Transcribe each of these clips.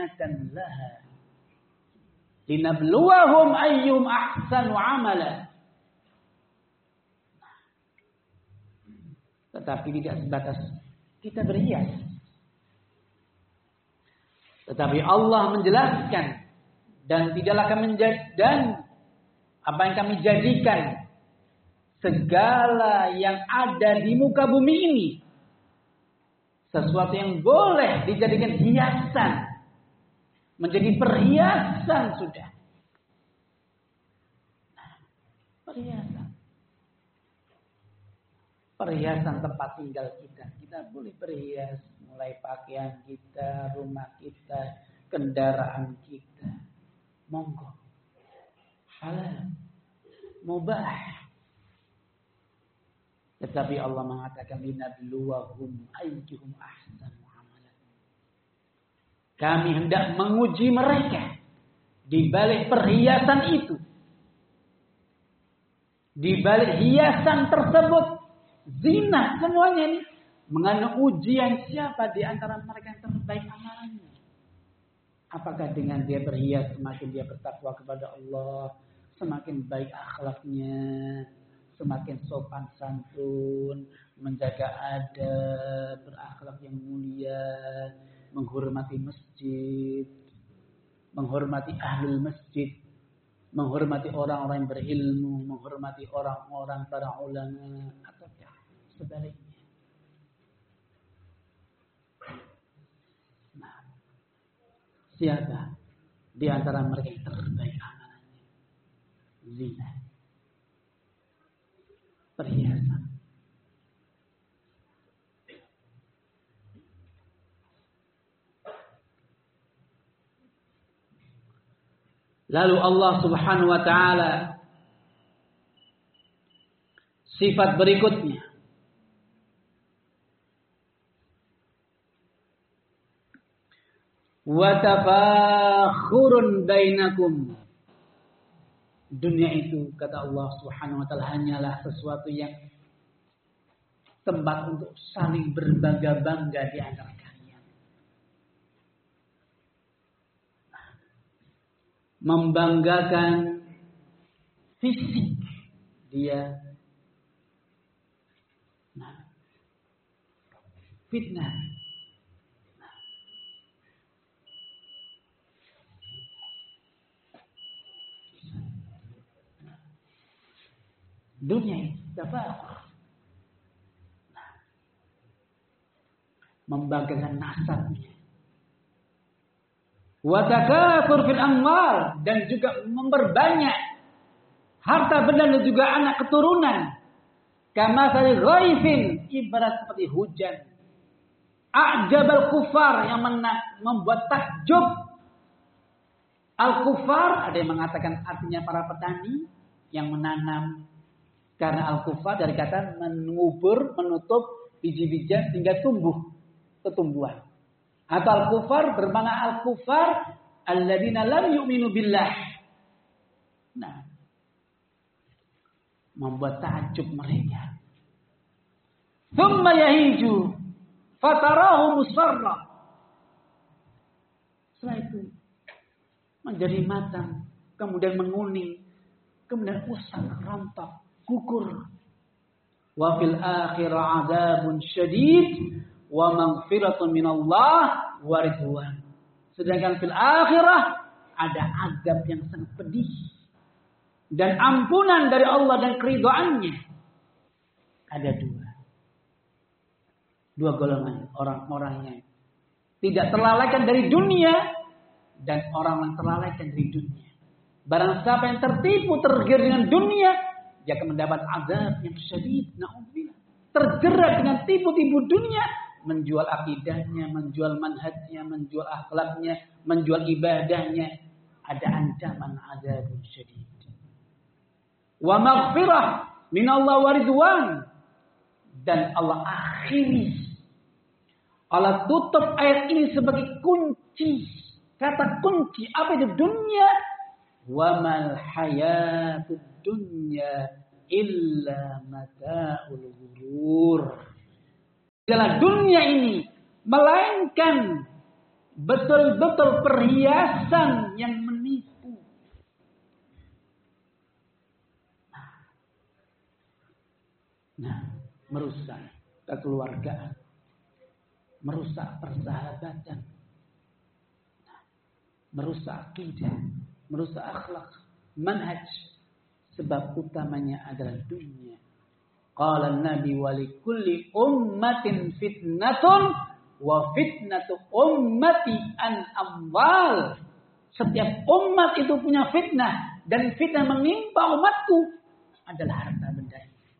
zinatan laha linabluwahum ayyuhum ahsanu amala. Tetapi tidak sebatas kita berhias. Tetapi Allah menjelaskan dan tidaklah kami dan apa yang kami jadikan segala yang ada di muka bumi ini sesuatu yang boleh dijadikan hiasan, menjadi perhiasan sudah. Perhiasan tempat tinggal kita. Kita boleh berhias mulai pakaian kita, rumah kita, kendaraan kita. Monggo. Halal. Mubah. Tetapi Allah mengatakan linabluwahum ayyuhum ahsanu amalan. Kami hendak menguji mereka di balik perhiasan itu. Di balik hiasan tersebut, zina semuanya ini mengandung ujian siapa di antara mereka yang terbaik amalannya. Apakah dengan dia berhias semakin dia bertakwa kepada Allah, semakin baik akhlaknya, semakin sopan santun, menjaga adab, berakhlak yang mulia, menghormati masjid, menghormati ahlul masjid, menghormati orang-orang yang berilmu, menghormati orang-orang para ulama, ataukah sebaliknya. Nah, siapa di antara mereka yang terbaik amalannya? Zina. Perhiasan. Lalu Allah Subhanahu wa taala sifat berikutnya wa tafakhurun bainakum. Dunia itu kata Allah Subhanahu wa taala hanyalah sesuatu yang tempat untuk saling berbangga-bangga di antara kalian. Membanggakan fisik dia. Nah, fitnah. Dunia ini tafakhur. Membanggakan nasabnya. Wa takatsur fil amwal, dan juga memperbanyak harta benda dan juga anak keturunan. Kama sari ghaifin, ibarat seperti hujan. A'jabal kufar, yang membuat takjub. Al-kufar, ada yang mengatakan artinya para petani yang menanam. Karena al-kufar dari kata mengubur, menutup biji-bijian sehingga tumbuh ketumbuhan. Atau al-kufar bermakna al-kufar alladzina lam yu'minu billah. Nah, membuat takjub mereka. Thumma yahiju fatarahu musfarra. Setelah itu menjadi matang, kemudian menguning, kemudian usang, rontok, gugur. Wa fil akhirah adzabun syadid wa maghfiratun minallah wa ridwan. Sedangkan fil akhirah ada azab yang sangat pedih dan ampunan dari Allah dan keridhaannya. Ada dua golongan orang-orang yang tidak terlalaikan dari dunia dan orang yang terlalaikan dari dunia. Barang siapa yang tertipu, tergiur dengan dunia, dia akan mendapat azab yang syadid. Na'udzubillah. Terjerat dengan tipu-tipu dunia, menjual akidahnya, menjual manhajnya, menjual akhlaknya, menjual ibadahnya. Ada ancaman azab yang syadid. Wa maghfirah minallah wa ridwan. Dan Allah akhiri, Allah tutup ayat ini sebagai kunci. Kata kunci, apa itu dunia? Wa mal hayatud dunya illa mata'ul ghurur. Dalam dunia ini melainkan betul-betul perhiasan yang menipu. Nah, merusak kekeluargaan, merusak persahabatan, merusak akidah, merusak akhlak, manhaj. Sebab utamanya adalah dunia. Qala Nabi wa likulli ummatin fitnatun wa fitnatu ummati an amwal. Setiap umat itu punya fitnah, dan fitnah menimpa umatku adalah harta benda.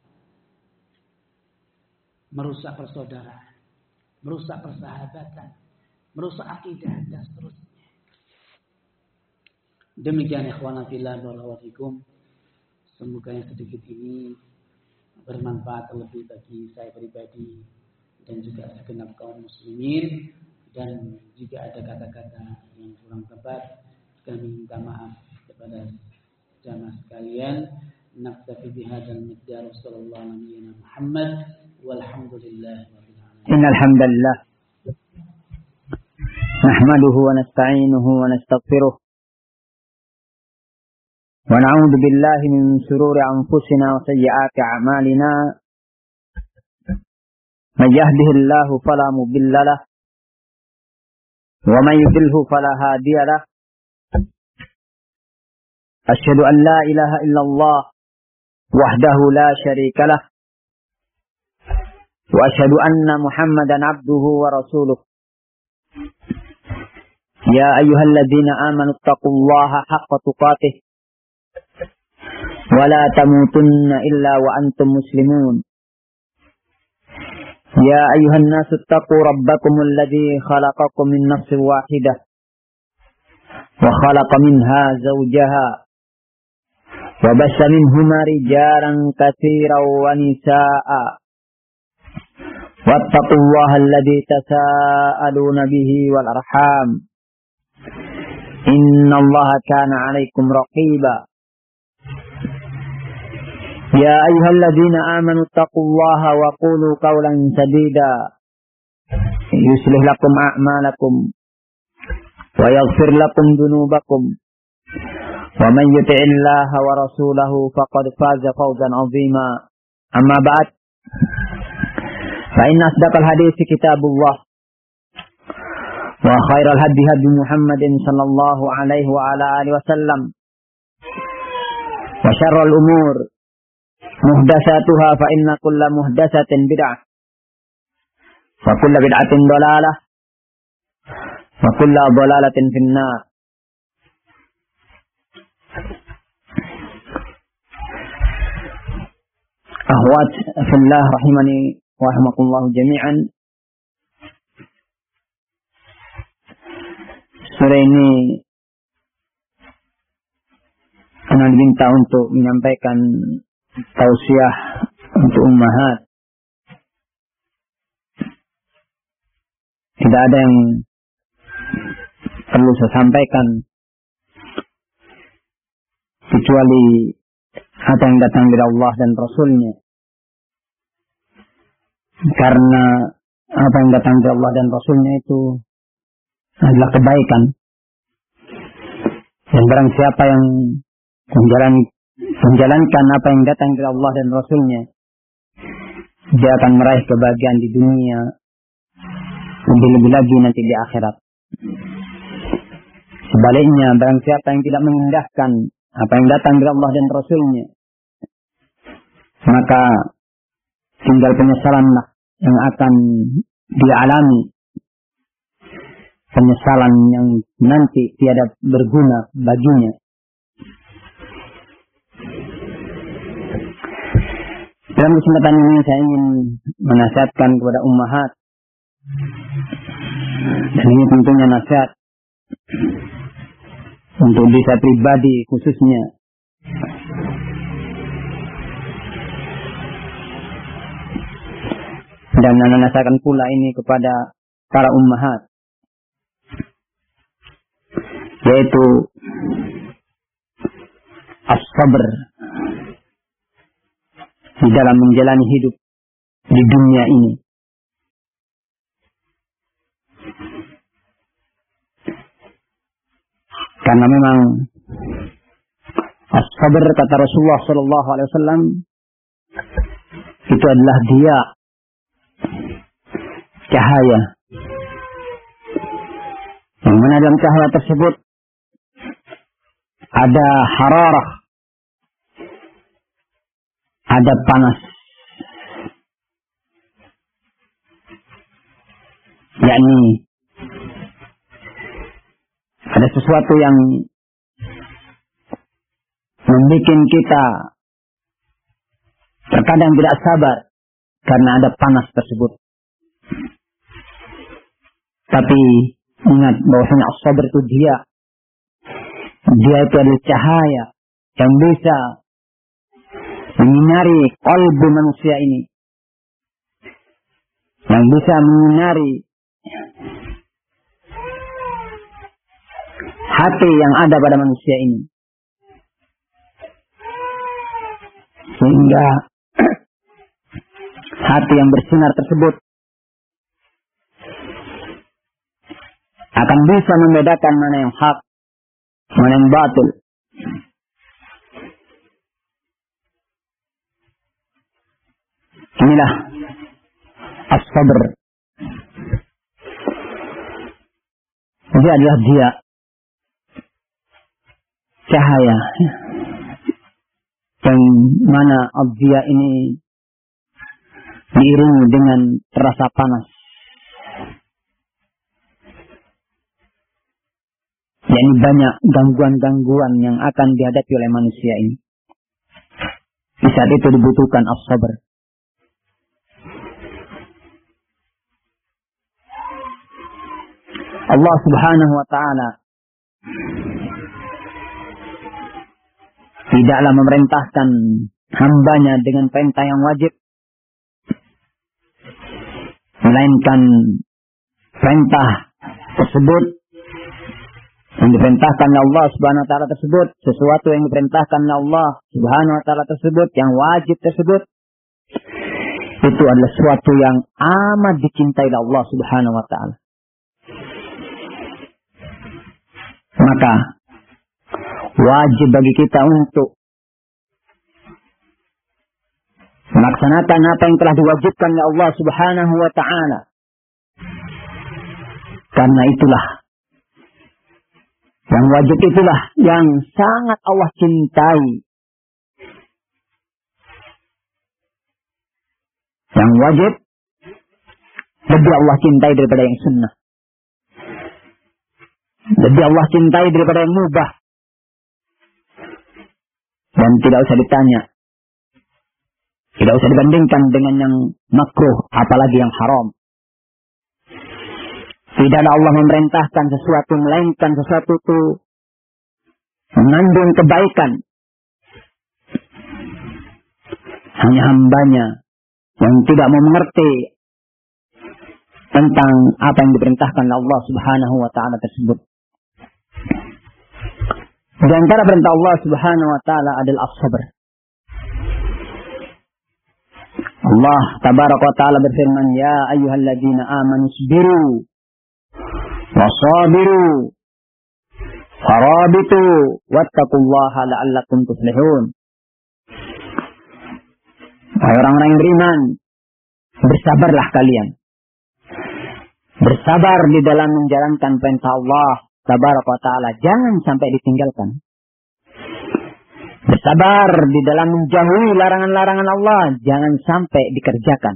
Merusak persaudaraan, merusak persahabatan, merusak akidah dan seterusnya. Demikian ikhwana fillah barakallahu fikum. Semoga yang sedikit ini bermanfaat lebih bagi saya pribadi dan juga segenap kaum muslimin. Dan jika ada kata-kata yang kurang tepat, kami minta maaf kepada jamaah sekalian. Naktafi bihadzal miqdar sallallahu alaihi wa Muhammad walhamdulillah rabbil alamin. Innal hamdalillah nahmaduhu wa nasta'inuhu wa nastaghfiruh wa na'udzu billahi min shururi anfusina wa sayyiati a'malina. Man yahdihillahu fala mudilla lahu wa man yudlilhu fala hadiya lahu. Asyhadu an la ilaha illallah wahdahu la syarika lahu wa asyhadu anna Muhammadan abduhu wa rasuluh. Ya ayyuhalladzina amanu taqullaha haqqa tuqatih wa la tamutunna illa wa antum muslimun. Ya ayyuhan nasu taqu rabbakumul ladzi khalaqakum min nafsin wahidah wa khalaqa minha zawjaha wa bassa minhuma rijalan katsiran wa nisaa'a wattaqullaha alladzi tasaaluna bihi wal arham innallaha kana 'alaikum raqiba. Ya ayyuhalladzina amanu taqullaha wa qulu qawlan sadida yuslih lakum a'malakum wa yaghfir lakum dhunubakum wa man yuti'illaha wa rasulahu faqad faza fawzan 'azima. Amma ba'd, fa inna asdaqal hadithi kitabullah wa khairal hadi hadi Muhammadin sallallahu alaihi wa ala alihi wasallam wa syarrul umur muhdatsatuha fa inna kulla muhdatsatin bid'ah wa kulla bid'atin dhalalah wa kulla dhalalatin finnar. Ahwat fillah rahimani wa rahimakumullah jami'an. Sore ini anak diminta untuk menyampaikan tausiah untuk ummahat. Tidak ada yang perlu saya sampaikan kecuali apa yang datang dari Allah dan Rasulnya. Karena apa yang datang dari Allah dan Rasulnya itu adalah kebaikan. Dan barang siapa yang menjalankan apa yang datang dari Allah dan Rasulnya, dia akan meraih kebahagiaan di dunia, lebih-lebih lagi nanti di akhirat. Sebaliknya, barang siapa yang tidak mengindahkan apa yang datang dari Allah dan Rasulnya, maka tinggal penyesalanlah yang akan dia alami. Penyesalan yang nanti tiada berguna baginya. Dalam kesempatan ini saya ingin menasihatkan kepada ummahat, dan ini tentunya nasihat untuk diri saya pribadi khususnya. Dan menasihatkan pula ini kepada para ummahat, yaitu as-sabr di dalam menjalani hidup di dunia ini. Karena memang as-sabr kata Rasulullah sallallahu alaihi wasallam itu adalah dia cahaya. Yang mana dalam cahaya tersebut ada hararah, ada panas. Yakni ada sesuatu yang membuat kita terkadang tidak sabar karena ada panas tersebut. Tapi ingat bahwasanya as-sabr itu dia itu adalah cahaya yang bisa menyinari qalbu manusia ini, yang bisa menyinari hati yang ada pada manusia ini, sehingga hati yang bersinar tersebut akan bisa membedakan mana yang hak, mana yang batil. Inilah as-sabr. Dia adalah dia cahaya yang mana dia ini diiringi dengan terasa panas. Yakni banyak gangguan-gangguan yang akan dihadapi oleh manusia ini. Di saat itu dibutuhkan as-sabr. Allah Subhanahu wa ta'ala tidaklah memerintahkan hambanya dengan perintah yang wajib, melainkan perintah tersebut yang diperintahkan oleh Allah Subhanahu wa ta'ala tersebut, sesuatu yang diperintahkan oleh Allah Subhanahu wa ta'ala tersebut, yang wajib tersebut, itu adalah sesuatu yang amat dicintai oleh Allah Subhanahu wa ta'ala. Maka wajib bagi kita untuk melaksanakan apa yang telah diwajibkan oleh Allah Subhanahu wa ta'ala. Karena itulah yang wajib, itulah yang sangat Allah cintai. Yang wajib lebih Allah cintai daripada yang sunnah. Lebih Allah cintai daripada yang mubah. Dan tidak usah ditanya, tidak usah dibandingkan dengan yang makruh, apalagi yang haram. Tidaklah Allah memerintahkan sesuatu melainkan sesuatu itu mengandung kebaikan. Hanya hambanya yang tidak mau mengerti tentang apa yang diperintahkan oleh Allah Subhanahu wa ta'ala tersebut. Di antara perintah Allah Subhanahu wa ta'ala adalah as-sabr. Allah tabaraka wa ta'ala berfirman, ya ayyuhalladzina amanu isbiru wasabiru farabitu wattaqullaha la'allakum tuflihun. Wahai orang-orang yang beriman, bersabarlah kalian. Bersabar di dalam menjalankan perintah Allah tabaraka wa ta'ala, jangan sampai ditinggalkan. Bersabar di dalam menjauhi larangan-larangan Allah, jangan sampai dikerjakan.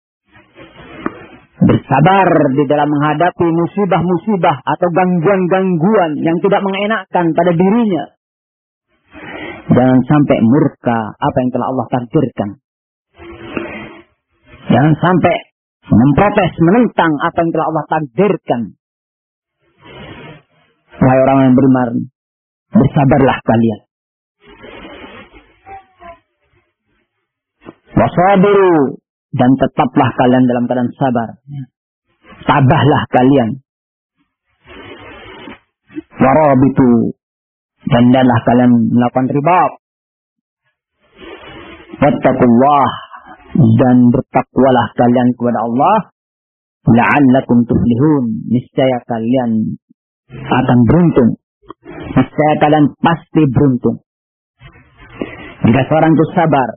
Bersabar di dalam menghadapi musibah-musibah atau gangguan-gangguan yang tidak mengenakkan pada dirinya. Jangan sampai murka apa yang telah Allah takdirkan. Jangan sampai memprotes, menentang apa yang telah Allah takdirkan. Wahai orang yang beriman, bersabarlah kalian. Wasabiru, dan tetaplah kalian dalam keadaan sabar. Tabahlah kalian. Warabitu, dan hendaklah kalian melakukan ribat. Wattaqullah, dan bertakwalah kalian kepada Allah. La'allakum tuflihun, niscaya kalian akan beruntung. niscaya kalian pasti beruntung. Jika seorang itu sabar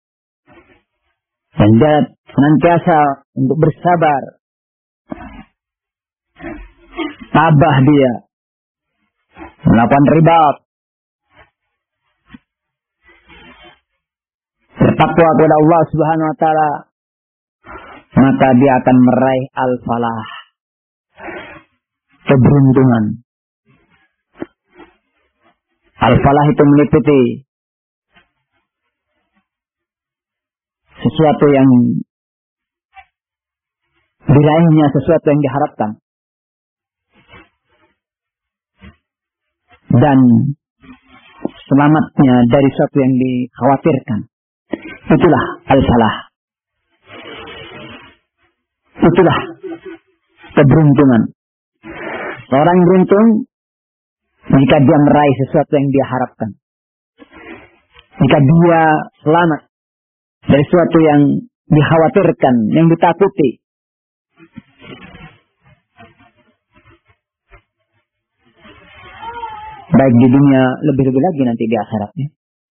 dan dia senantiasa untuk bersabar, tabah dia melakukan ribat, bertakwa kepada Allah Subhanahu wa taala, maka dia akan meraih al-falah, keberuntungan. Al-falah itu meliputi sesuatu yang diraihnya, sesuatu yang diharapkan, dan selamatnya dari sesuatu yang dikhawatirkan. Itulah al-falah. Itulah keberuntungan. Seorang beruntung jika dia meraih sesuatu yang dia harapkan. Jika dia selamat dari sesuatu yang dikhawatirkan, yang ditakuti. Baik di dunia, lebih-lebih lagi nanti di akhiratnya.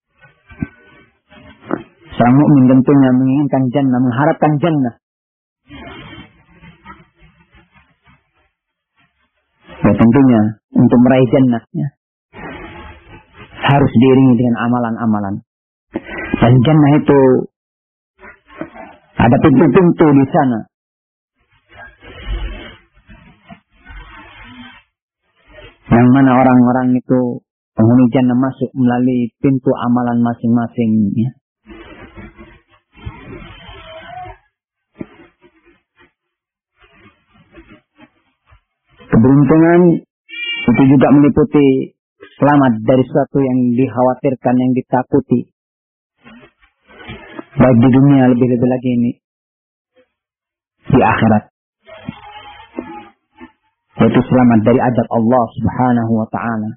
Seorang mukmin tentunya menginginkan jannah, mengharapkan jannah. Ya tentunya untuk meraih jannah ya, harus diiringi dengan amalan-amalan. Dan jannah itu ada pintu-pintu di sana. Yang mana orang-orang itu penghuni jannah masuk melalui pintu amalan masing-masing ya. Keberuntungan itu juga meliputi selamat dari sesuatu yang dikhawatirkan, yang ditakuti. Baik di dunia, lebih-lebih lagi ini di akhirat. Yaitu selamat dari azab Allah Subhanahu wa ta'ala.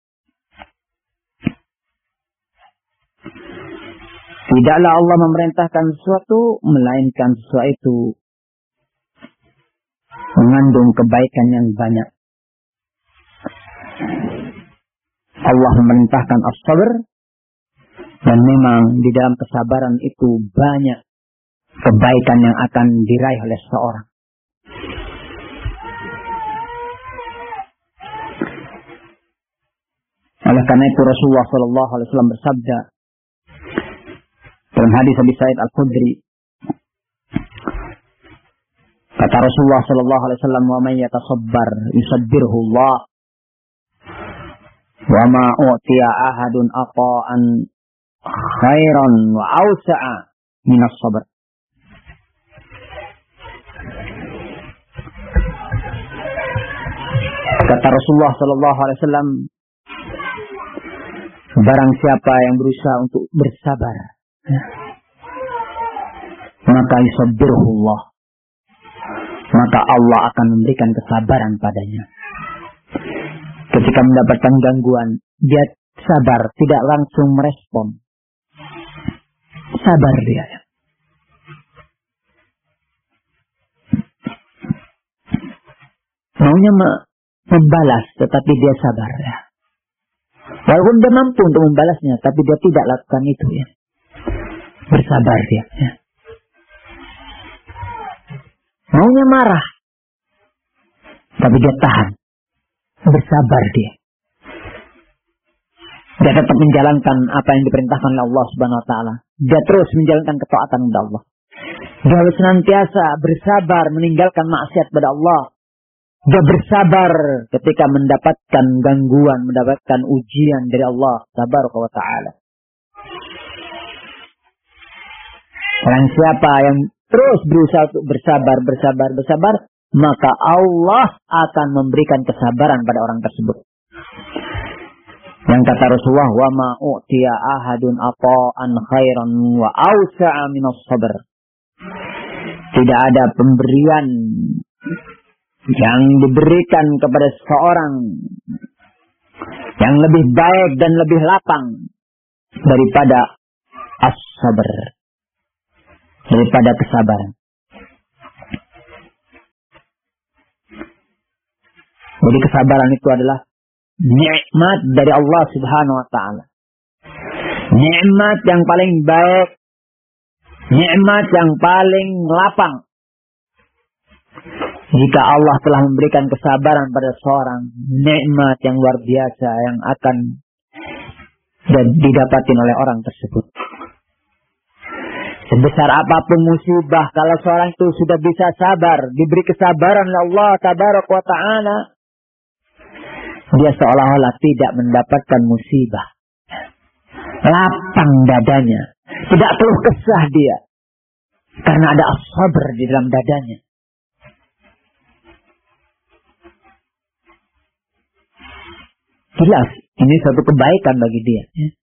Tidaklah Allah memerintahkan sesuatu melainkan sesuatu itu mengandung kebaikan yang banyak. Allah memerintahkan as-sabr, dan memang di dalam kesabaran itu banyak kebaikan yang akan diraih oleh seseorang. Oleh karena itu Rasulullah SAW bersabda dalam hadis Abi Sa'id Al-Khudri, kata Rasulullah SAW, "Wa man yatasabbar yusabbirhu Allah, wa ma u'tiya ahadun ata'an khairan wa awsa'a minas sabr." Kata Rasulullah SAW, barang siapa yang berusaha untuk bersabar, maka yusabbirhu Allah, maka Allah akan memberikan kesabaran padanya. Ketika mendapatkan gangguan, dia sabar, tidak langsung merespon. Sabar dia. Maunya membalas, tetapi dia sabar ya. Walaupun dia mampu untuk membalasnya, tapi dia tidak lakukan itu ya. Bersabar dia ya. Maunya marah, tapi dia tahan. Bersabar dia. Dia tetap menjalankan apa yang diperintahkan oleh Allah Subhanahu wa taala. Dia terus menjalankan ketaatan kepada Allah. Dia harus senantiasa bersabar meninggalkan maksiat kepada Allah. Dia bersabar ketika mendapatkan gangguan, mendapatkan ujian dari Allah Tabaraka wa taala. Orang siapa yang terus berusaha untuk bersabar, maka Allah akan memberikan kesabaran pada orang tersebut. Yang kata Rasulullah, "Wa ma u'tiya ahadun ata'an khairan wa awsa'a minas sabr." Tidak ada pemberian yang diberikan kepada seseorang yang lebih baik dan lebih lapang daripada as-sabr, daripada kesabaran. Jadi kesabaran itu adalah nikmat dari Allah Subhanahu wa taala. Nikmat yang paling baik, nikmat yang paling lapang. Jika Allah telah memberikan kesabaran pada seorang, nikmat yang luar biasa yang akan didapatin oleh orang tersebut. Sebesar apapun musibah, kalau seorang itu sudah bisa sabar, diberi kesabaran oleh Allah Tabaraka wa Ta'ala, dia seolah-olah tidak mendapatkan musibah. Lapang dadanya, tidak keluh kesah dia, karena ada as-sabr di dalam dadanya. Jelas, ini suatu kebaikan bagi dia.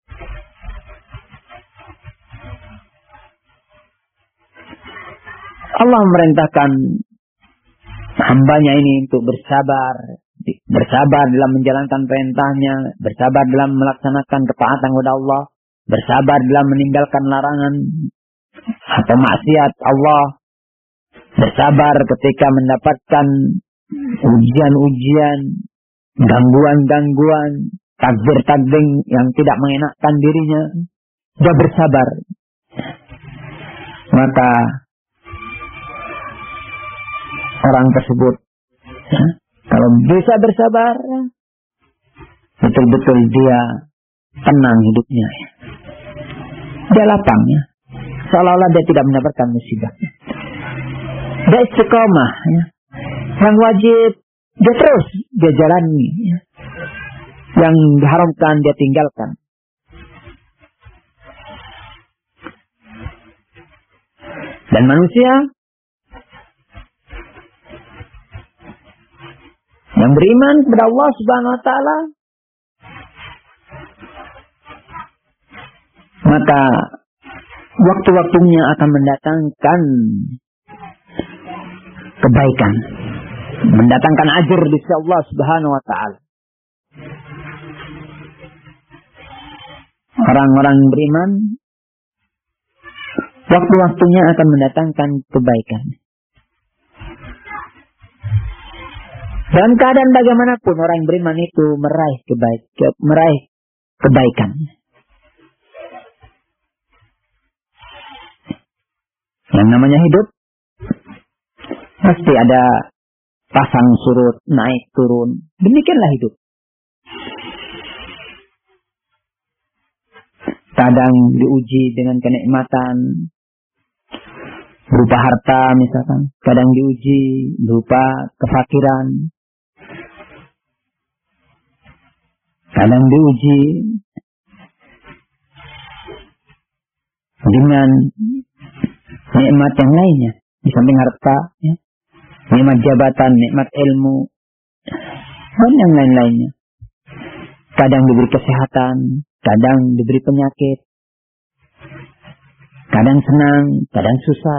Allah memerintahkan hambanya ini untuk bersabar. Bersabar dalam menjalankan perintahnya. Bersabar dalam melaksanakan ketaatan kepada Allah. Bersabar dalam meninggalkan larangan atau maksiat Allah. Bersabar ketika mendapatkan ujian-ujian, gangguan-gangguan, takdir-takdir yang tidak mengenakkan dirinya. Dia bersabar. Maka orang tersebut, kalau bisa bersabar, betul-betul dia tenang hidupnya. Dia lapang, ya. Seolah-olah dia tidak mendapatkan musibah. Dia istiqomah, ya. Yang wajib dia terus dia jalani, ya. Yang diharamkan dia tinggalkan. Dan manusia yang beriman kepada Allah Subhanahu wa taala, maka waktu-waktunya akan mendatangkan kebaikan, mendatangkan ajr di sisi Allah Subhanahu wa taala. Orang-orang beriman waktu-waktunya akan mendatangkan kebaikan. Dalam keadaan bagaimanapun orang yang beriman itu meraih kebaikan. Yang namanya hidup pasti ada pasang surut, naik turun. Demikianlah hidup. Kadang diuji dengan kenikmatan berupa harta misalkan. Kadang diuji berupa kefakiran. Kadang diuji dengan nikmat yang lainnya. Di samping harta, ya. Nikmat jabatan, nikmat ilmu, dan yang lain-lainnya. Kadang diberi kesehatan, kadang diberi penyakit. Kadang senang, kadang susah.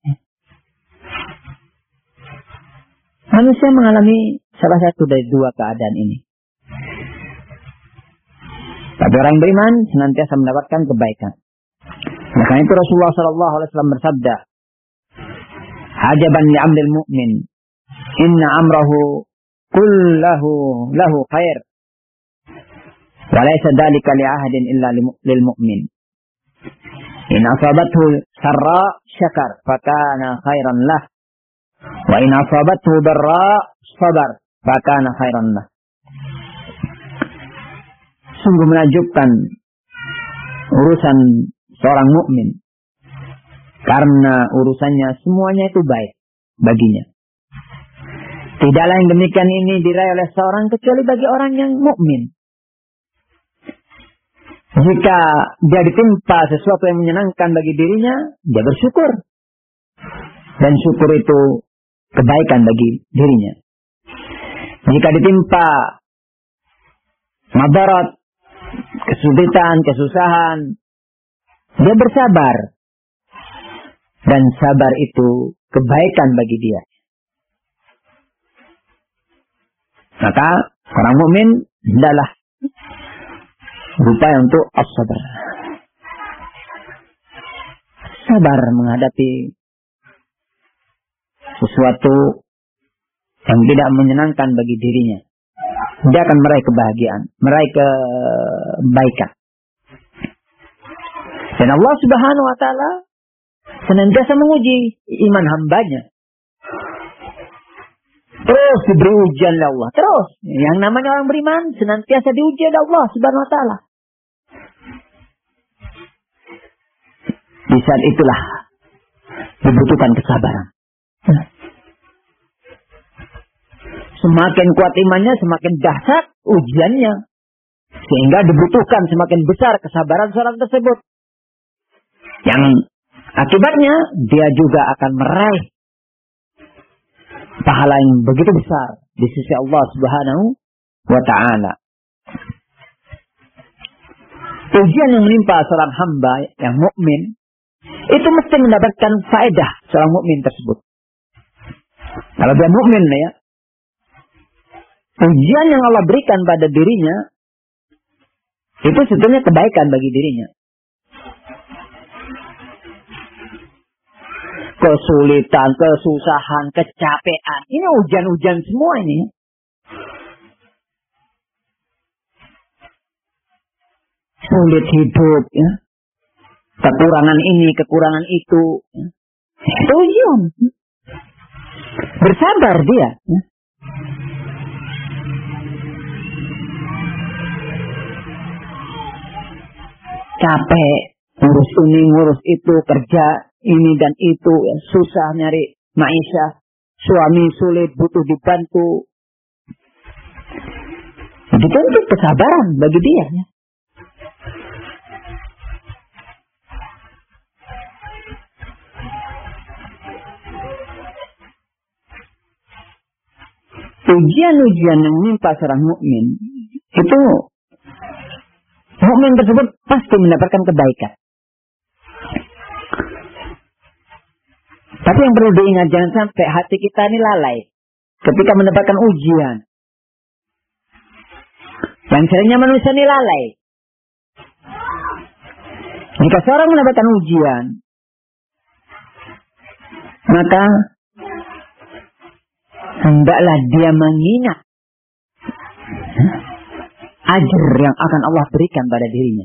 Manusia mengalami salah satu dari dua keadaan ini. Tapi orang yang beriman senantiasa mendapatkan kebaikan. Maka itu Rasulullah SAW bersabda, "Ajaban li amril mu'min, inna amrahu kullahu lahu khair, wa laysa dzalika li ahadin illa lil mu'min. In asabathu sarra syakar, fakana khairan lah, wa in asabathu darra sabar, fakana khairan lah." Sungguh menakjubkan urusan seorang mukmin, karena urusannya semuanya itu baik baginya. Tidaklah yang demikian ini diraih oleh seorang kecuali bagi orang yang mukmin. Jika dia ditimpa sesuatu yang menyenangkan bagi dirinya, dia bersyukur. Dan syukur itu kebaikan bagi dirinya. Jika ditimpa madarat, kesulitan, kesusahan, dia bersabar. Dan sabar itu kebaikan bagi dia. Maka orang mukmin hendaklah berupaya untuk as-sabar. Sabar menghadapi sesuatu yang tidak menyenangkan bagi dirinya. dia akan meraih kebahagiaan, meraih kebaikan. Dan Allah Subhanahu wa taala senantiasa menguji iman hambanya. Terus diberi ujian oleh Allah. Terus. Yang namanya orang beriman senantiasa diuji oleh Allah Subhanahu wa taala. Di saat itulah dibutuhkan kesabaran. Semakin kuat imannya, semakin dahsyat ujiannya. Sehingga dibutuhkan semakin besar kesabaran seorang tersebut. Yang akibatnya dia juga akan meraih pahala yang begitu besar di sisi Allah Subhanahu wa taala. Ujian yang menimpa seorang hamba yang mukmin itu mesti mendapatkan faedah seorang mukmin tersebut. Kalau dia mukmin ya, ujian yang Allah berikan pada dirinya itu sebetulnya kebaikan bagi dirinya. Kesulitan, kesusahan, kecapean. Ini ujian-ujian semua ini. Sulit hidup, ya. Kekurangan ini, kekurangan itu. Ya. Itu ujian. Bersabar dia. Ya. Capek. Ngurus ini, ngurus itu, kerja ini dan itu, ya, susah nyari maisha, suami sulit, butuh dibantu. Jadi itu kesabaran bagi dia. Ya. Ujian-ujian yang menimpa seorang mukmin itu, mukmin tersebut pasti mendapatkan kebaikan. Tapi yang perlu diingat, jangan sampai hati kita ini lalai ketika mendapatkan ujian. Yang seringnya manusia ini lalai. Jika seorang mendapatkan ujian, maka hendaklah dia mengingat ajar yang akan Allah berikan pada dirinya.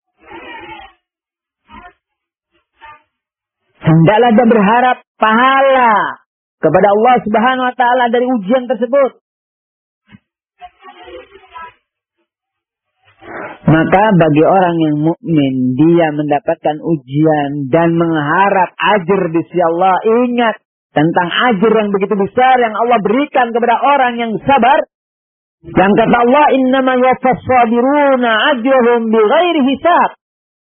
Hendaklah dia berharap pahala kepada Allah Subhanahu wa taala dari ujian tersebut. Maka bagi orang yang mukmin, dia mendapatkan ujian dan mengharap ajar di sisi Allah, ingat tentang ajar yang begitu besar yang Allah berikan kepada orang yang sabar. Yang kata Allah, innama yuwaffas sabiruna ajrahum bighairi hisab.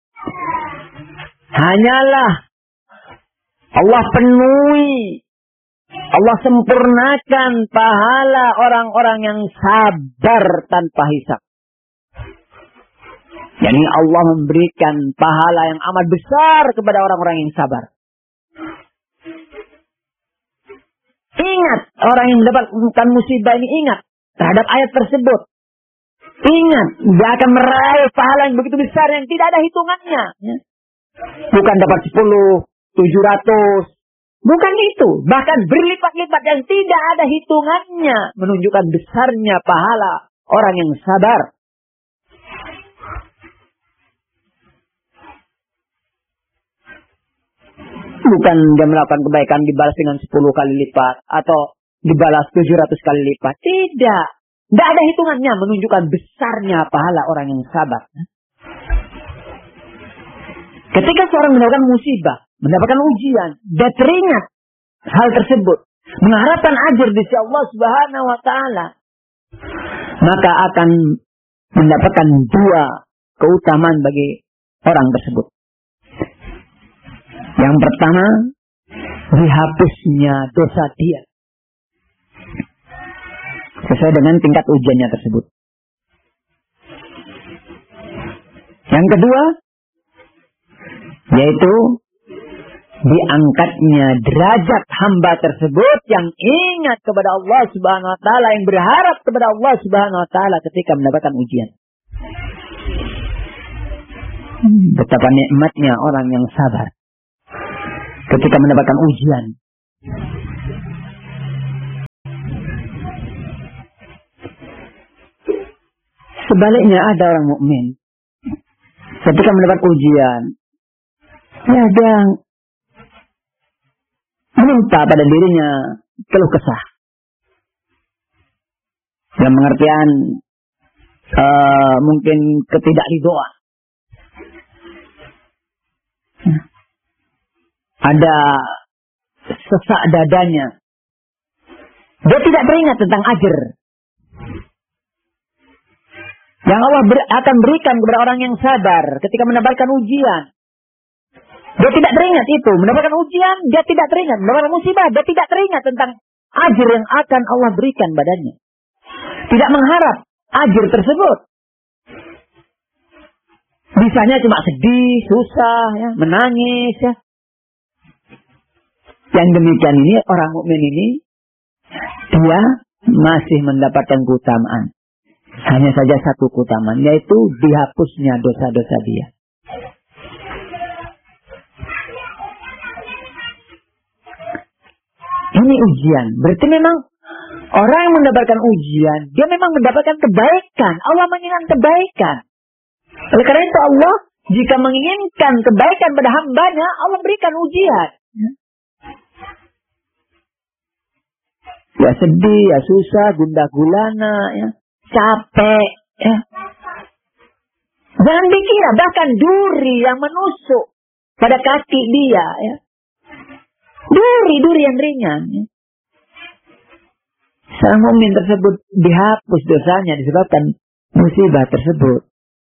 Hanyalah Allah penuhi, Allah sempurnakan pahala orang-orang yang sabar tanpa hisab. Yani Allah memberikan pahala yang amat besar kepada orang-orang yang sabar. Ingat, orang yang mendapatkan musibah ini ingat terhadap ayat tersebut. Ingat, dia akan meraih pahala yang begitu besar yang tidak ada hitungannya. Bukan dapat 10, 700. Bukan itu. Bahkan berlipat-lipat yang tidak ada hitungannya. Menunjukkan besarnya pahala orang yang sabar. Bukan dia melakukan kebaikan dibalas dengan 10 kali lipat. Atau dibalas 700 kali lipat. Tidak. Tidak ada hitungannya. Menunjukkan besarnya pahala orang yang sabar. Ketika seorang mendapatkan musibah, mendapatkan ujian, dia teringat hal tersebut, mengharapkan ajar di sisi Allah Subhanahu wa taala, maka akan mendapatkan dua keutamaan bagi orang tersebut. Yang pertama, dihapusnya dosa dia sesuai dengan tingkat ujiannya tersebut. Yang kedua, yaitu diangkatnya derajat hamba tersebut yang ingat kepada Allah Subhanahu wa taala, yang berharap kepada Allah Subhanahu wa taala ketika mendapatkan ujian. Betapa nikmatnya orang yang sabar ketika mendapatkan ujian. Sebaliknya ada orang mukmin ketika mendapat ujian, ya dia menimpa pada dirinya keluh kesah. Yang pengertian mungkin ketidakridhoan. Ada sesak dadanya. Dia tidak teringat tentang ajr yang Allah akan berikan kepada orang yang sabar ketika mendapatkan ujian. Dia tidak teringat itu. Mendapatkan ujian, dia tidak teringat. Mendapatkan musibah, dia tidak teringat tentang ajr yang akan Allah berikan badannya. Tidak mengharap ajr tersebut. Bisanya cuma sedih, susah, ya, menangis. Ya. Yang demikian ini, orang mukmin ini, dia masih mendapatkan keutamaan. Hanya saja satu keutamaan, yaitu dihapusnya dosa-dosa dia. Ini ujian. Berarti memang orang yang mendapatkan ujian, dia memang mendapatkan kebaikan. Allah menginginkan kebaikan. Oleh karena itu Allah, jika menginginkan kebaikan pada hambanya, Allah berikan ujian. Ya sedih, ya susah, gundah gulana, ya. Capek, ya. Jangan dikira bahkan duri yang menusuk pada kaki dia, ya. Duri yang ringan, ya. Seorang mukmin tersebut dihapus dosanya disebabkan musibah tersebut.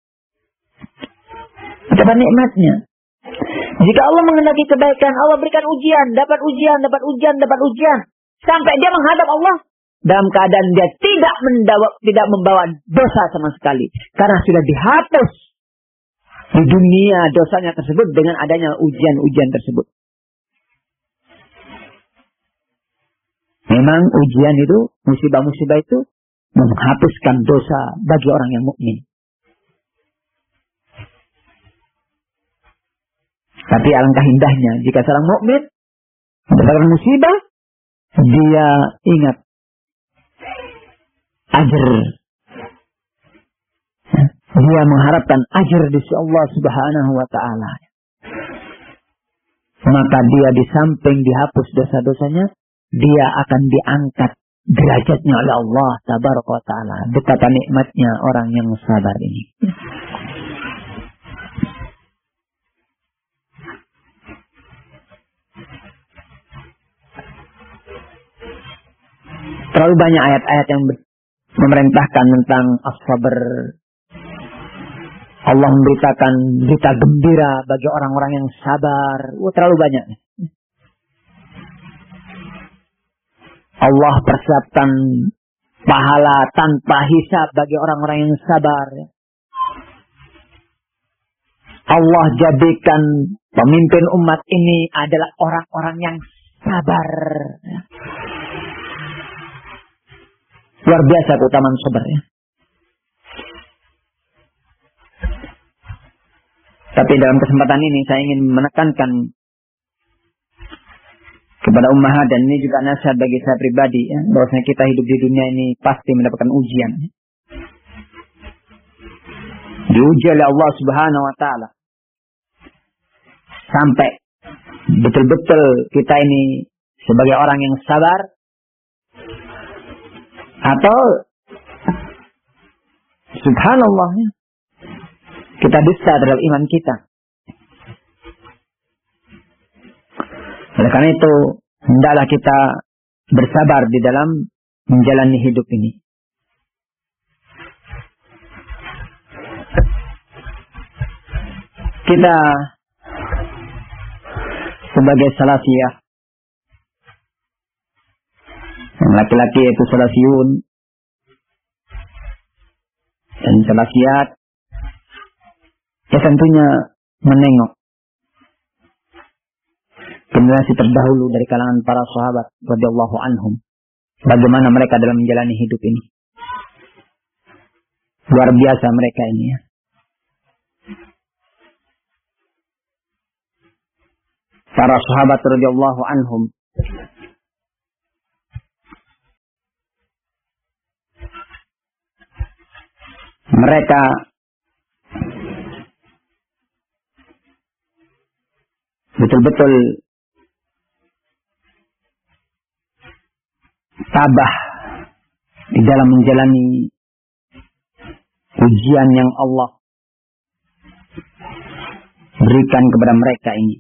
Dapat nikmatnya. Jika Allah menghendaki kebaikan, Allah berikan ujian, dapat ujian. Sampai dia menghadap Allah dalam keadaan dia tidak membawa dosa sama sekali. Karena sudah dihapus di dunia dosanya tersebut dengan adanya ujian-ujian tersebut. Memang ujian itu, musibah-musibah itu menghapuskan dosa bagi orang yang mukmin. Tapi alangkah indahnya jika seorang mukmin mendapatkan musibah, dia ingat ajr. Dia mengharapkan ajr di sisi Allah Subhanahu wa taala. Maka dia di samping dihapus dosa-dosanya, dia akan diangkat derajatnya oleh Allah Tabaraka wa taala. Betapa nikmatnya orang yang sabar ini. Terlalu banyak ayat-ayat yang memerintahkan tentang as-sabr. Allah memberitakan berita gembira bagi orang-orang yang sabar. Terlalu banyak. Allah persiapkan pahala tanpa hisab bagi orang-orang yang sabar. Allah jadikan pemimpin umat ini adalah orang-orang yang sabar. Luar biasa keutamaan sabar, ya. Tapi dalam kesempatan ini saya ingin menekankan kepada ummahat, dan ini juga nasihat bagi saya pribadi, ya, bahwasanya kita hidup di dunia ini pasti mendapatkan ujian. Diuji oleh Allah Subhanahu wa taala. Sampai betul-betul kita ini sebagai orang yang sabar, atau subhanallah, ya, kita dusta terhadap iman kita. Oleh karena itu, hendaklah kita bersabar di dalam menjalani hidup ini. Kita sebagai salafiyah, yang laki-laki itu salafiyun dan salafiyat, ya tentunya menengok generasi terdahulu dari kalangan para sahabat radhiyallahu anhum, bagaimana mereka dalam menjalani hidup ini. Luar biasa mereka ini, ya. Para sahabat radhiyallahu anhum mereka betul-betul tabah di dalam menjalani ujian yang Allah berikan kepada mereka ini.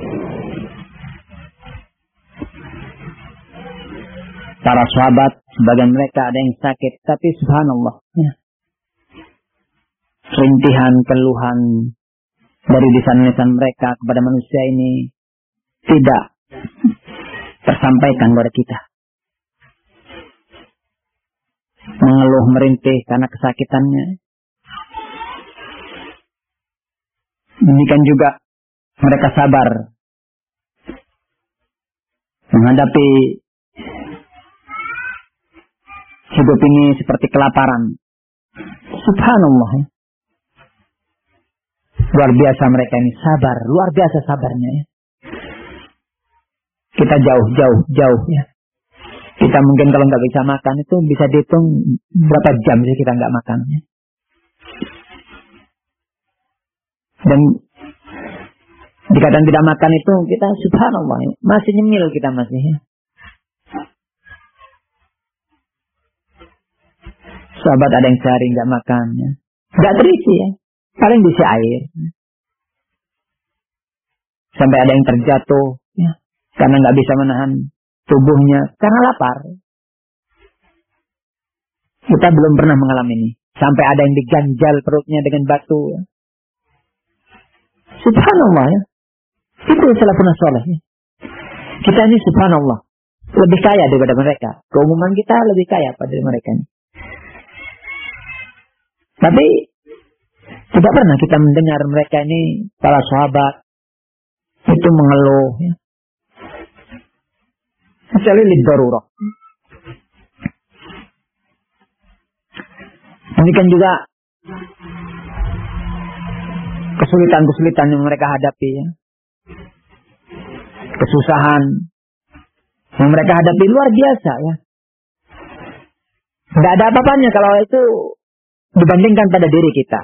Para sahabat, sebagian mereka ada yang sakit, tapi subhanallah, rintihan, keluhan dari lisan-lisan mereka kepada manusia ini tidak tersampaikan kepada kita. Mengeluh merintih karena kesakitannya. Demikian juga mereka sabar menghadapi hidup ini seperti kelaparan. Subhanallah. Luar biasa mereka ini sabar, luar biasa sabarnya ya. Kita jauh ya. Kita mungkin kalau nggak bisa makan itu bisa dihitung berapa jam sih kita nggak makan ya. Dan dikatakan tidak makan itu kita subhanallah ya. Masih nyemil kita masih ya. Sahabat ada yang sehari nggak makan ya. Nggak terisi ya. Paling diisi air. Sampai ada yang terjatuh ya. Karena nggak bisa menahan tubuhnya. Karena lapar. Kita belum pernah mengalami ini. Sampai ada yang diganjal perutnya dengan batu ya. Subhanallah ya. Itu salafun saleh ya. Kita ini subhanallah. Lebih kaya daripada mereka. Keumuman kita lebih kaya pada mereka ini. Tapi tidak pernah kita mendengar mereka ini, para sahabat itu mengeluh ya. Kecuali lidarurah. Demikian juga kesulitan-kesulitan yang mereka hadapi ya. Kesusahan yang mereka hadapi luar biasa ya. Tidak ada apa-apanya kalau itu dibandingkan pada diri kita.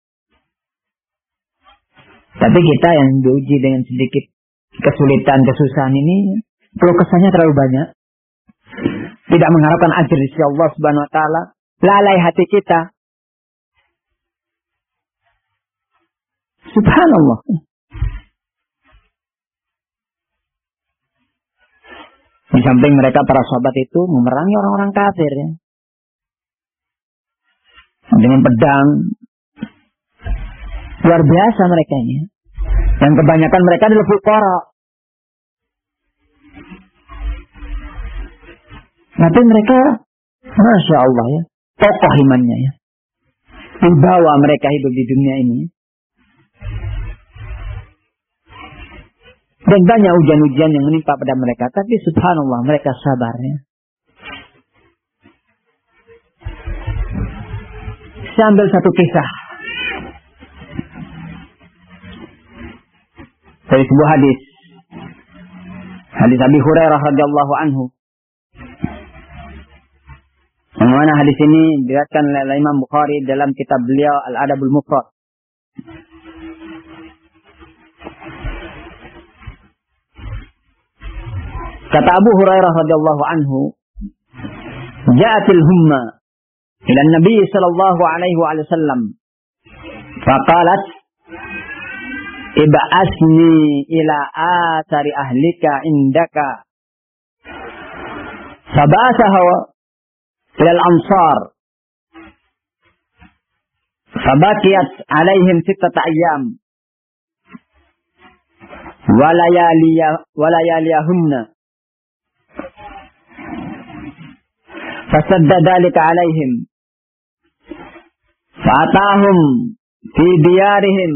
Tapi kita yang diuji dengan sedikit kesulitan, kesusahan ini, keluh kesahnya terlalu banyak. Tidak mengharapkan ajr di sisi Allah Subhanahu wa taala, lalai hati kita. Subhanallah. Di samping mereka para sahabat itu memerangi orang-orang kafir ya. Dengan pedang. Luar biasa mereka ini. Dan kebanyakan mereka adalah fuqara. Tapi mereka, Masya Allah ya, tokoh imannya ya. Membawa mereka hidup di dunia ini. Dan banyak ujian-ujian yang menimpa pada mereka. Tapi subhanallah mereka sabar ya. Saya ambil satu kisah dari sebuah hadis. Hadis Abi Hurairah radhiyallahu anhu. Yang mana hadis ini diriwayatkan oleh Imam Bukhari dalam kitab beliau Al-Adabul Mufrad. Kata Abu Hurairah radhiyallahu anhu, "Ja'atil humma ila Nabi sallallahu alaihi wasallam. Faqalat, ib'asni ila athari ahlika indaka." Faba'athahu ila al-ansar. Fabaqiyat alaihim 6 ayyam. Wa layaliyahunna. فسد ذلك عليهم فأتاهم في ديارهم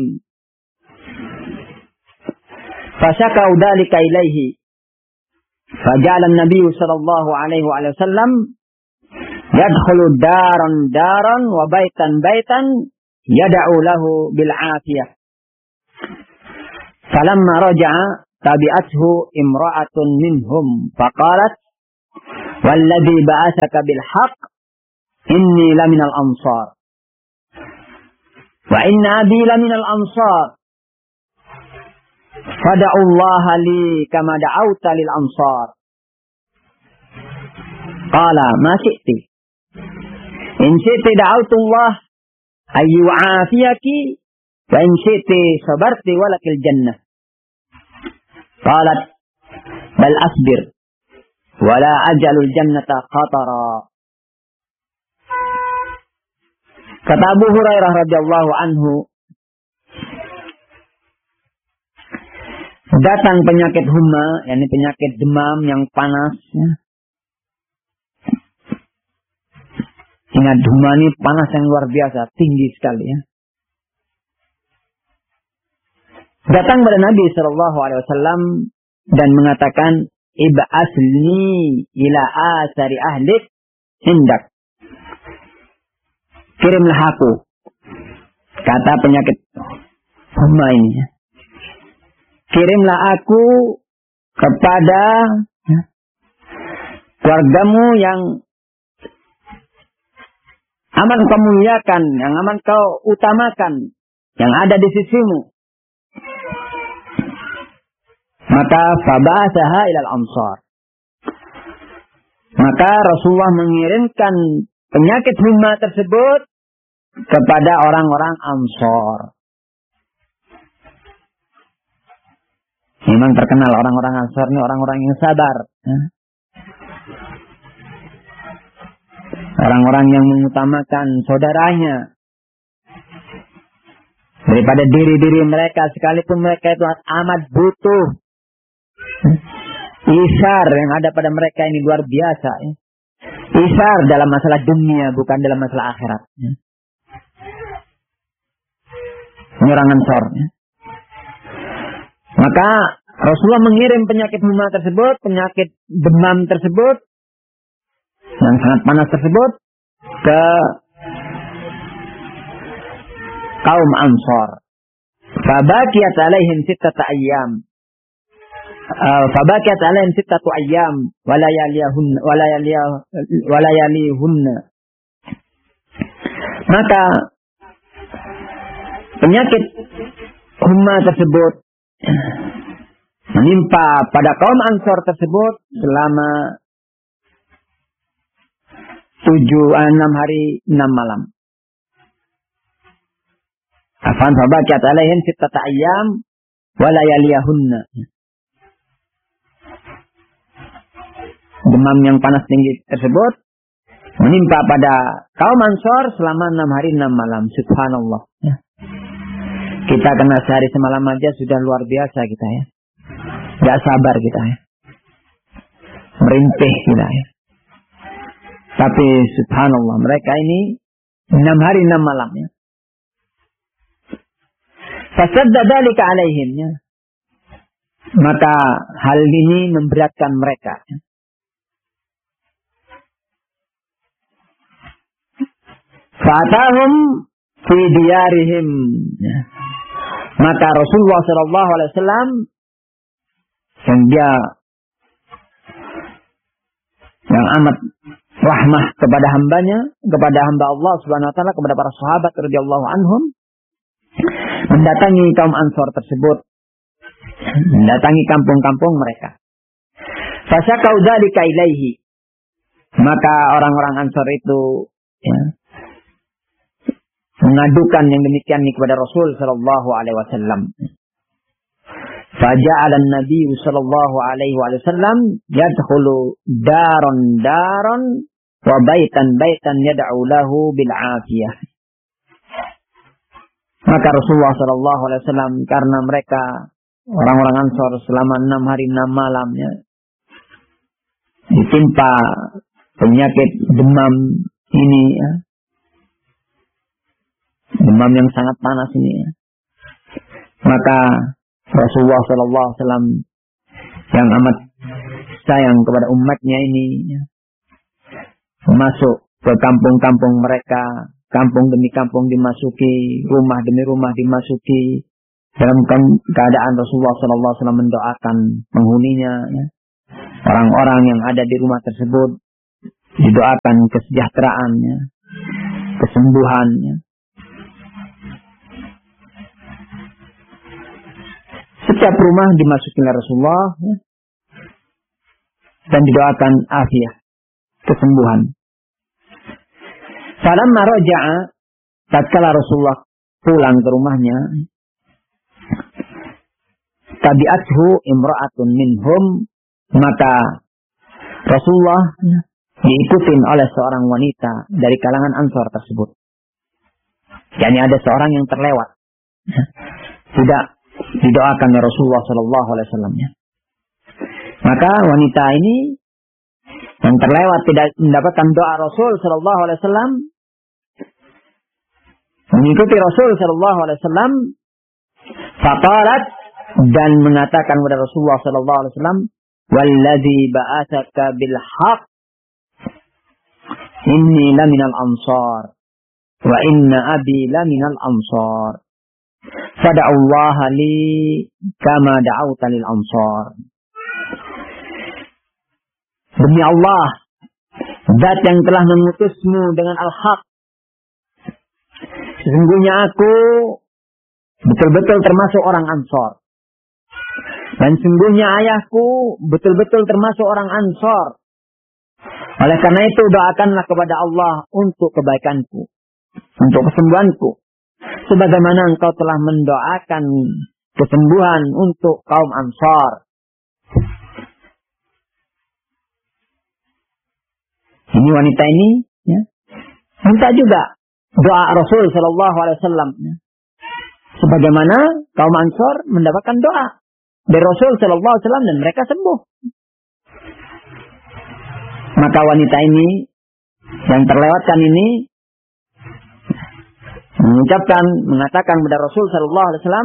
فشكوا ذلك إليه فجعل النبي صلى الله عليه وسلم يدخل دارا دارا وبيتا بيتا يدعو له بالعافية فلما رجع تبعته امرأة منهم فقالت والذي بعثك بالحق إني لمن الأنصار wa inna abi laminal ansar. Fada'ullaha li kama da'auta lil ansar. Qala ma syi'ti. In syi'ti da'autullah ayyu'afiyaki wa in syi'ti sabarti walakil jannah. Qalat bal asbir wala ajalul jannata khatara. Kata Abu Hurairah radhiyallahu anhu, datang penyakit humma, yakni penyakit demam yang panas. Ya. Ingat humma ini panas yang luar biasa, tinggi sekali ya. Datang pada Nabi SAW dan mengatakan, ib'asni ila asari ahlik hindak. Kirimlah aku. Kata penyakit humma ini. Ya. Kirimlah aku kepada keluargamu yang aman kau muliakan, yang aman kau utamakan, yang ada di sisimu. Maka faba'athaha ilal ansar. Maka Rasulullah mengirimkan penyakit humma tersebut kepada orang-orang Ansar. Memang terkenal orang-orang Ansar ini orang-orang yang sabar. Orang-orang yang mengutamakan saudaranya daripada diri-diri mereka, sekalipun mereka itu amat butuh. Isar yang ada pada mereka ini luar biasa. Isar dalam masalah dunia, bukan dalam masalah akhirat. Ini orang Ansar. Maka Rasulullah mengirim penyakit humma tersebut, penyakit demam tersebut, yang sangat panas tersebut, ke kaum Ansar. Fabakiyat alaihim sittata ayyam. Fabakiyat alaihim sittatu ayyam walayalihunna. Maka penyakit humma tersebut menimpa pada kaum Ansar tersebut selama 6 hari 6 malam. Afan fabakiyat alaihim sittata ayyam walayalihunna. Demam yang panas tinggi tersebut menimpa pada kaum Ansar selama 6 hari 6 malam. Subhanallah. Ya. Kita kena sehari semalam aja sudah luar biasa kita ya. Gak sabar kita ya. Merintih kita ya. Tapi subhanallah mereka ini 6 hari 6 malam ya. Fasadda dzalika alaihim ya. Maka hal ini memberatkan mereka. Ya. Fatahum fi diyarihim. Ya. Maka Rasulullah SAW yang dia yang amat rahmah kepada hambanya, kepada hamba Allah Subhanahu wa taala, kepada para sahabat radhiyallahu anhum, mendatangi kaum Ansar tersebut, mendatangi kampung-kampung mereka. Fasyakau dzalika ilaihi. Maka orang-orang Ansar itu ya, mengadukan yang demikian kepada Rasul sallallahu alaihi wasallam. Faja'ala an-nabiy sallallahu alaihi wasallam yadkhulu daron wa baitan yad'u lahu bil afiyah. Maka Rasulullah sallallahu alaihi wasallam karena mereka orang-orang Ansar selama 6 hari 6 malam ya, ditimpa penyakit demam ini ya. Demam yang sangat panas ini ya. Maka Rasulullah SAW yang amat sayang kepada umatnya ini ya, masuk ke kampung-kampung mereka, kampung demi kampung dimasuki, rumah demi rumah dimasuki, dalam keadaan Rasulullah SAW mendoakan penghuninya ya. Orang-orang yang ada di rumah tersebut didoakan kesejahteraannya, kesembuhannya. Setiap rumah dimasuki oleh Rasulullah ya, dan didoakan afiah, kesembuhan. Falamma raja'a, tatkala Rasulullah pulang ke rumahnya, tabi'athu imra'atun minhum, maka Rasulullah diikutin oleh seorang wanita dari kalangan Ansor tersebut. Yani ada seorang yang terlewat, tidak didoakan oleh Rasulullah Sallallahu Alaihi Wasallam. Maka wanita ini yang terlewat tidak mendapatkan doa Rasul Sallallahu Alaihi Wasallam, mengikuti Rasul Sallallahu Alaihi Wasallam, faqalat, dan mengatakan kepada Rasulullah Sallallahu Alaihi Wasallam, "Walladzi ba'atsaka bil haqq, inni laminal ansar, wa inna abi laminal ansar. Fada'ullaha li kama da'auta lil ansar." Demi Allah, Zat yang telah mengutusmu dengan al-haq, sesungguhnya aku betul-betul termasuk orang Ansor. Dan sungguhnya ayahku betul-betul termasuk orang Ansor. Oleh karena itu doakanlah kepada Allah untuk kebaikanku, untuk kesembuhanku, sebagaimana engkau telah mendoakan kesembuhan untuk kaum Ansor. Ini wanita ini ya, minta juga doa Rasul Sallallahu Alaihi Wasallam, ya, sebagaimana kaum Ansor mendapatkan doa dari Rasul Sallallahu Alaihi Wasallam dan mereka sembuh. Maka wanita ini yang terlewatkan ini mengatakan kepada Rasul Sallallahu Alaihi Wasallam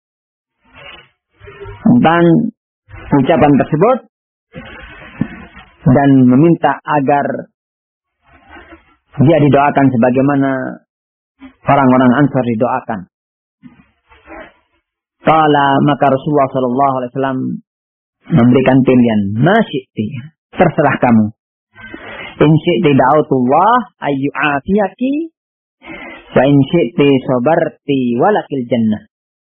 tentang ucapan tersebut dan meminta agar dia didoakan sebagaimana orang-orang Ansar didoakan. Qala, maka Rasulullah Sallallahu Alaihi Wasallam memberikan pilihan, masyiti, terserah kamu. In syi'ti da'autullah ayyu'afiyaki wa in syi'ti sabarti walakil jannah.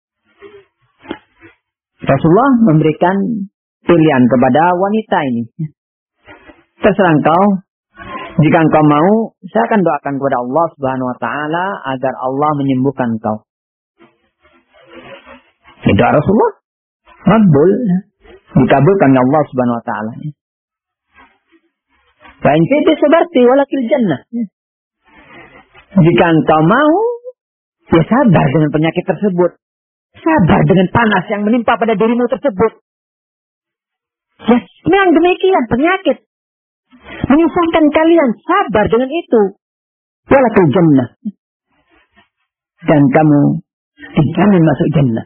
Rasulullah memberikan pilihan kepada wanita ini. Terserah engkau. Jika engkau mau, saya akan doakan kepada Allah Subhanahu wa taala agar Allah menyembuhkan engkau. Doa Rasulullah makbul, dikabulkan oleh Allah Subhanahu wa taala. Fa in kunti sabarti walakil jannah. Jika engkau mau, ya sabar dengan penyakit tersebut. Sabar dengan panas yang menimpa pada dirimu tersebut. Ya, memang demikian penyakit menyusahkan kalian, sabar dengan itu. Walakil jannah. Dan kamu dijamin masuk jannah.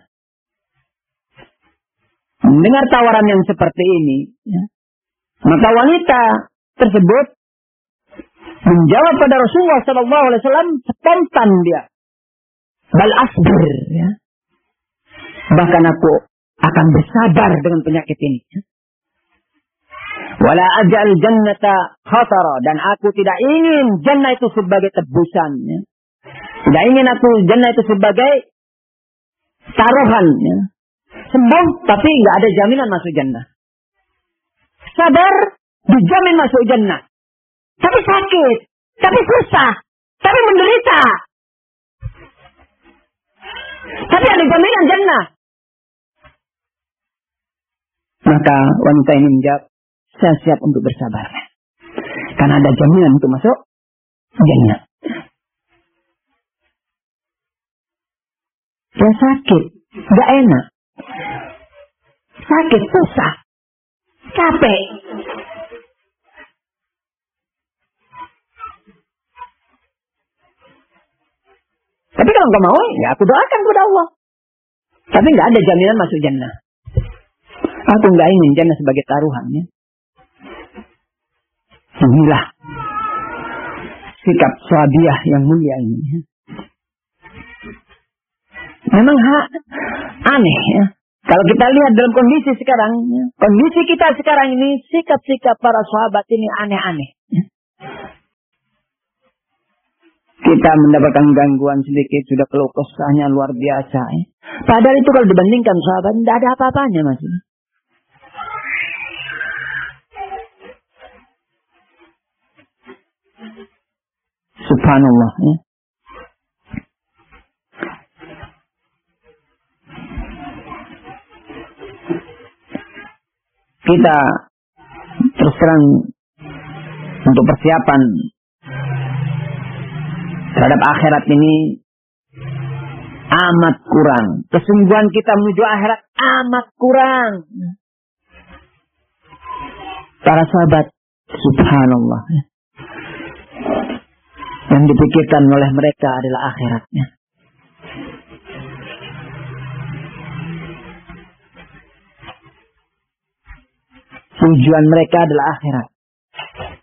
Mendengar tawaran yang seperti ini, ya, maka wanita tersebut menjawab pada Rasulullah Sallallahu Alaihi Wasallam spontan dia. Bal asbir, ya. Bahkan aku akan bersabar dengan penyakit ini. Wala ajal jannata khatara, dan aku tidak ingin jannah itu sebagai tebusan. Ya. Tidak ingin aku jannah itu sebagai taruhan. Ya. Sembuh, tapi nggak ada jaminan masuk jannah. Sabar, dijamin masuk jannah. Tapi sakit, tapi susah, tapi menderita. Tapi ada jaminan jannah. Maka wanita ini menjawab, saya siap untuk bersabar. Karena ada jaminan untuk masuk jannah. Dia sakit, nggak enak. Sakit, susah, capek. Tapi kalau enggak mau, ya aku doakan kepada Allah. Tapi enggak ada jaminan masuk jannah. Aku enggak ingin jannah sebagai taruhan. Ya. Inilah sikap sahabiah yang mulia ini. Ya. Memang aneh ya. Kalau kita lihat dalam kondisi sekarang, ya, kondisi kita sekarang ini, sikap-sikap para sahabat ini aneh-aneh. Ya. Kita mendapatkan gangguan sedikit, sudah keluh kesahnya luar biasa. Ya. Padahal itu kalau dibandingkan sahabat, tidak ada apa-apanya masih. Subhanallah. Ya. Kita terus terang untuk persiapan terhadap akhirat ini amat kurang. Kesungguhan kita menuju akhirat amat kurang. Para sahabat, subhanallah. Yang dipikirkan oleh mereka adalah akhiratnya. Tujuan mereka adalah akhirat.